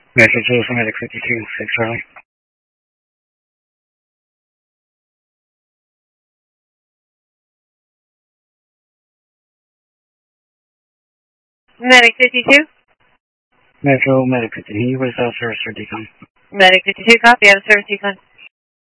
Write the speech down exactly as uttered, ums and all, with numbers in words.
Metro two for Medic fifty-two, six Charlie. Medic fifty-two? Metro, Medic fifty-two, where's the service for decon? Medic fifty-two, copy, out of service decon.